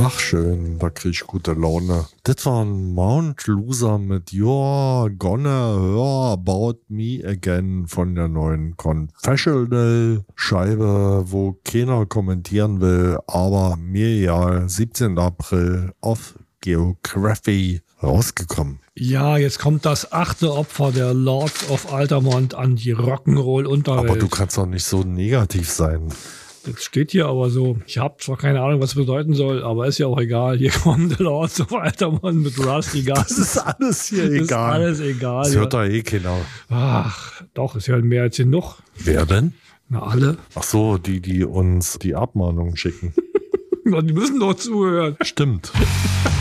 Ach schön, da krieg ich gute Laune. Das war ein Mount Loser mit You're Gonna Hear About Me Again von der neuen Confessional-Scheibe, wo keiner kommentieren will, aber mir ja 17. April auf Geography rausgekommen. Ja, jetzt kommt das 8. Opfer der Lords of Altamont an die Rock'n'Roll-Unterwelt. Aber du kannst doch nicht so negativ sein. Das steht hier aber so. Ich habe zwar keine Ahnung, was es bedeuten soll, aber ist ja auch egal. Hier kommen die Lords of Altamont mit Rusty Gus. Das ist alles hier egal. Das ist alles egal. Das hört da eh keiner. Ach, doch, es hören mehr als genug. Wer denn? Na, alle. Ach so, die uns die Abmahnung schicken. Die müssen doch zuhören. Stimmt.